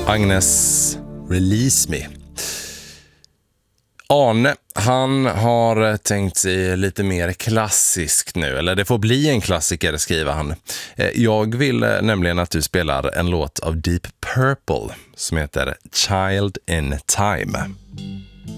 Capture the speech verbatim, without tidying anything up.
Agnes, Release Me. Arne, han har tänkt sig lite mer klassiskt nu, eller det får bli en klassiker, skriver han. Jag vill nämligen att du spelar en låt av Deep Purple som heter Child in Time.